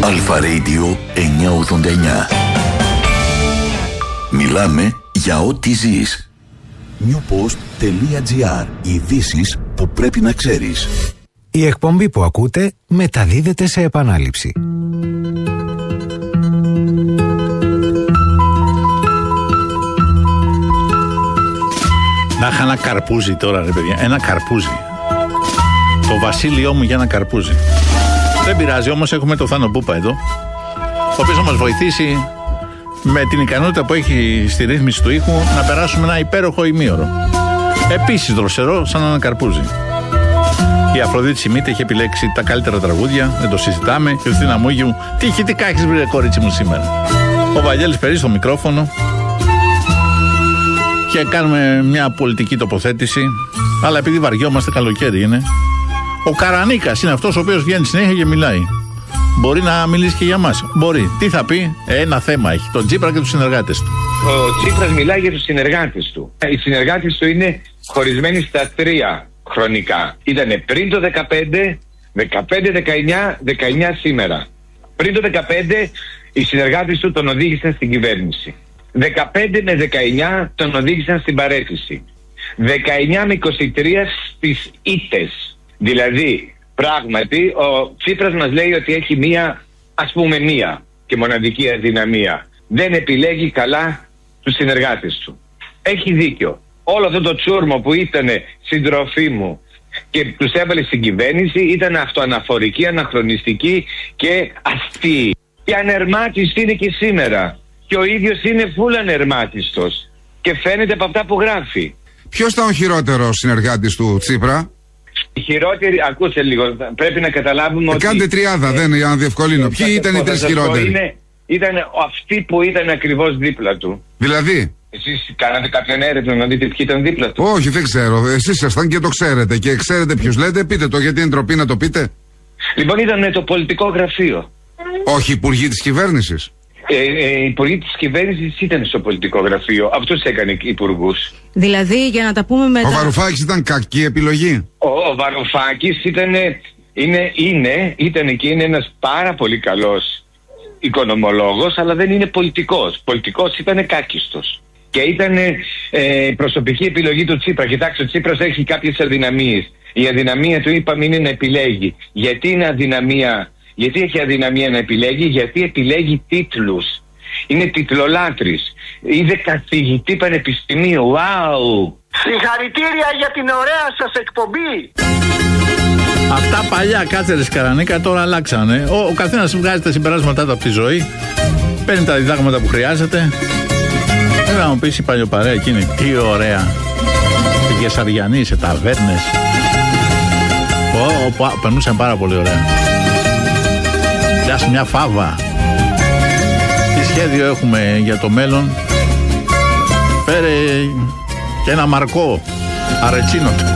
Αλφα Radio 989. Μιλάμε για ό,τι ζεις. newpost.gr. Ειδήσεις που πρέπει να ξέρεις. Η εκπομπή που ακούτε μεταδίδεται σε επανάληψη. Να είχα ένα καρπούζι τώρα, ρε παιδιά. Ένα καρπούζι. Το βασίλειό μου για ένα καρπούζι. Δεν πειράζει, όμως έχουμε το Θάνο Πούπα εδώ, ο οποίος θα μας βοηθήσει με την ικανότητα που έχει στη ρύθμιση του ήχου να περάσουμε ένα υπέροχο ημίωρο. Επίσης δροσερό, σαν ένα καρπούζι. Η Αφροδίτη Σιμίτη έχει επιλέξει τα καλύτερα τραγούδια, δεν το συζητάμε. Η Χριστίνα Μούγιου, τι ηχητικά έχεις βρει, κορίτσι μου, σήμερα. Ο Βαγγέλης Περής στο μικρόφωνο. Και κάνουμε μια πολιτική τοποθέτηση. Αλλά επειδή βαριόμαστε, καλοκαίρι είναι. Ο Καρανίκας είναι αυτός ο οποίος βγαίνει συνέχεια και μιλάει. Μπορεί να μιλήσει και για μας. Μπορεί. Τι θα πει? Ένα θέμα έχει. Τον Τσίπρα και τους συνεργάτες του. Ο Τσίπρας μιλάει για τους συνεργάτες του. Οι συνεργάτες του είναι χωρισμένοι στα 3 χρονικά. Ήτανε πριν το 15, 15-19, 19 σήμερα. Πριν το 15 οι συνεργάτες του τον οδήγησαν στην κυβέρνηση. 15 με 19 τον οδήγησαν στην παραίτηση. 19 με 23 στις ήττες. Δηλαδή, πράγματι, ο Τσίπρας μας λέει ότι έχει μία, ας πούμε μία και μοναδική αδυναμία. Δεν επιλέγει καλά τους συνεργάτες του. Έχει δίκιο. Όλο αυτό το τσούρμο που ήταν συντροφή μου και τους έβαλε στην κυβέρνηση ήταν αυτοαναφορική, αναχρονιστική και αστεί. Και ανερμάτιστη είναι και σήμερα. Και ο ίδιος είναι φουλ ανερμάτιστος. Και φαίνεται από αυτά που γράφει. Ποιος ήταν ο χειρότερος συνεργάτης του Τσίπρα? Η χειρότερη, ακούστε λίγο, πρέπει να καταλάβουμε ότι... Κάντε τριάδα, δεν για να διευκολύνω. Ποιοι ήταν οι 3 χειρότεροι? Ήταν αυτοί που ήταν ακριβώς δίπλα του. Δηλαδή? Εσείς κάνατε κάποιον έρευνα να δείτε ποιοι ήταν δίπλα του? Όχι, δεν ξέρω. Εσείς ήσασταν και το ξέρετε. Και ξέρετε ποιους λέτε, πείτε το, γιατί είναι ντροπή να το πείτε. Λοιπόν, ήταν το πολιτικό γραφείο. Όχι υπουργοί της κυβέρνησης. Οι υπουργοί της κυβέρνησης ήταν στο πολιτικό γραφείο. Αυτός έκανε υπουργούς. Δηλαδή, για να τα πούμε μετά... Ο Βαρουφάκης ήταν κακή επιλογή. Ο Βαρουφάκης ήταν και είναι ένας πάρα πολύ καλός οικονομολόγος, αλλά δεν είναι πολιτικός. Πολιτικός ήταν κάκιστος. Και ήταν προσωπική επιλογή του Τσίπρα. Κοιτάξτε, ο Τσίπρας έχει κάποιες αδυναμίες. Η αδυναμία του, είπαμε, είναι να επιλέγει. Γιατί είναι αδυναμία? Γιατί έχει αδυναμία να επιλέγει? Γιατί επιλέγει τίτλους. Είναι τιτλολάτρης. Είδε καθηγητή πανεπιστημίου. Wow! Συγχαρητήρια για την ωραία σας εκπομπή. Αυτά παλιά, κάτσε ρε Καρανίκα, τώρα αλλάξανε. Ο καθένας βγάζει τα συμπεράσματά του από τη ζωή. Παίρνει τα διδάγματα που χρειάζεται. Πρέπει να μου πεις η παλιοπαρέα εκείνη, τι ωραία. Στη Κεσαριανή, σε ταβέρνες. Περνούσαν πάρα πολύ ωραία. Πιάσε μια φάβα. Τι σχέδιο έχουμε για το μέλλον? Φέρε και ένα μαρκό αρετσίνο.